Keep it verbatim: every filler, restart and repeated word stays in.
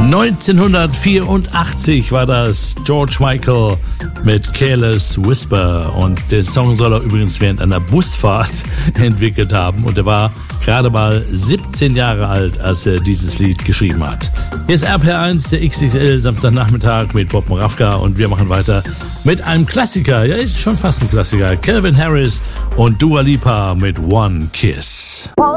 neunzehnhundertvierundachtzig war das George Michael mit Careless Whisper, und der Song soll er übrigens während einer Busfahrt entwickelt haben, und er war gerade mal siebzehn Jahre alt, als er dieses Lied geschrieben hat. Hier ist R P R eins, der X X L Samstagnachmittag mit Bob Moravka, und wir machen weiter mit einem Klassiker, ja, ist schon fast ein Klassiker, Calvin Harris und Dua Lipa mit One Kiss.